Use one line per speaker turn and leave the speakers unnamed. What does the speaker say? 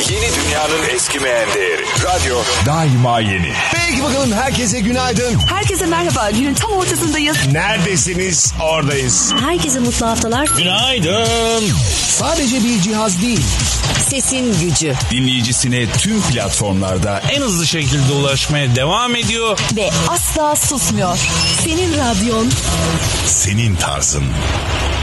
Yeni dünyanın eskimeyen değeri. Radyo daima yeni.
Peki bakalım, herkese günaydın.
Herkese merhaba. Günün tam ortasındayız.
Neredesiniz? Oradayız.
Herkese mutlu haftalar.
Günaydın.
Sadece bir cihaz değil.
Sesin gücü.
Dinleyicisine tüm platformlarda en hızlı şekilde ulaşmaya devam ediyor.
Ve asla susmuyor. Senin radyon.
Senin tarzın.